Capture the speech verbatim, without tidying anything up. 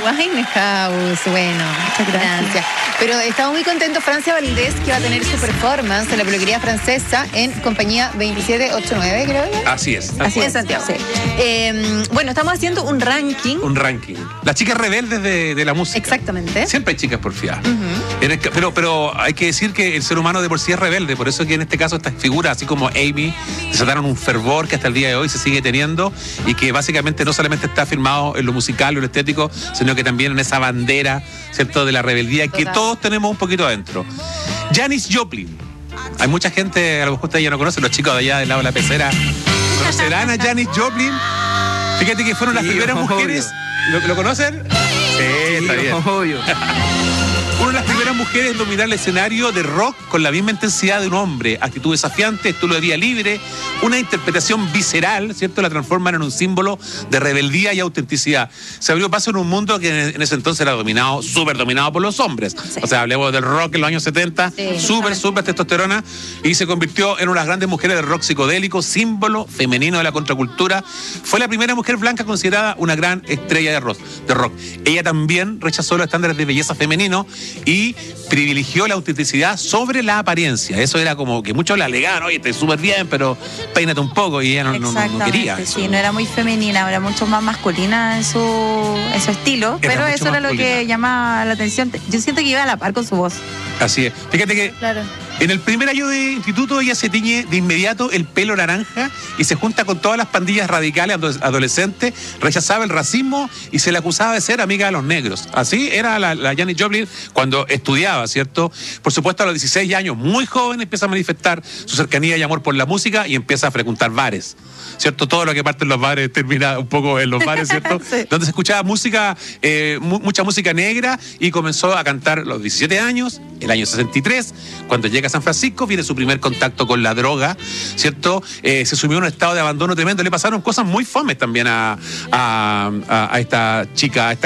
Winehouse. Bueno, muchas gracias. Pero estamos muy contentos. Francia Valdés, que va a tener su performance en la peluquería francesa en compañía veintisiete ochenta y nueve, creo que. Así es. Así es, en Santiago. Sí. Eh, bueno, estamos haciendo un ranking. Un ranking. Las chicas rebeldes de, de la música. Exactamente. Siempre hay chicas porfiadas. Uh-huh. En el, pero, pero hay que decir que el ser humano de por sí es rebelde. Por eso que en este caso estas figuras, así como Amy, desataron un fervor que hasta el día de hoy se sigue teniendo y que básicamente no solamente está firmado en lo musical o lo estético, sino que también en esa bandera, ¿cierto?, de la rebeldía. Total. Que todos tenemos un poquito adentro. Janis Joplin. Hay mucha gente, a lo mejor ustedes ya no conocen, los chicos de allá del lado de la pecera. ¿Conocerán a Janis Joplin? Fíjate que fueron las sí, primeras obvio. mujeres. ¿Lo, ¿Lo conocen? Sí, está bien. Obvio. Una de las primeras mujeres en dominar el escenario de rock con la misma intensidad de un hombre. Actitud desafiante, estilo de vida libre, una interpretación visceral, ¿cierto? La transforman en un símbolo de rebeldía y autenticidad. Se abrió paso en un mundo que en ese entonces era dominado, súper dominado por los hombres. Sí. O sea, hablemos del rock en los años setenta, sí, súper, súper testosterona, y se convirtió en una de las grandes mujeres del rock psicodélico, símbolo femenino de la contracultura. Fue la primera mujer blanca considerada una gran estrella de rock. De rock. Ella también rechazó los estándares de belleza femenino y privilegió la autenticidad sobre la apariencia. Eso era como que muchos la alegaban, oye, estás súper bien, pero peínate un poco, y ella no, no, no, no quería. Sí, eso. No era muy femenina, era mucho más masculina en su, en su estilo, era pero eso era masculina. Lo que llamaba la atención. Yo siento que iba a la par con su voz. Así es. Fíjate que claro. En el primer año de instituto ella se tiñe de inmediato el pelo naranja y se junta con todas las pandillas radicales adolescentes, rechazaba el racismo y se le acusaba de ser amiga de los negros. Así era la, la Janis Joplin cuando estudiaba, ¿cierto? Por supuesto, a los dieciséis años, muy joven, empieza a manifestar su cercanía y amor por la música y empieza a frecuentar bares, ¿cierto? Todo lo que parte en los bares termina un poco en los bares, ¿cierto? Sí. Donde se escuchaba música, eh, mu- mucha música negra, y comenzó a cantar a los diecisiete años, el año sesenta y tres, cuando llega a San Francisco, viene su primer contacto con la droga, ¿cierto? Eh, se sumió en un estado de abandono tremendo. Le pasaron cosas muy fomes también a, a, a, a esta chica, a esta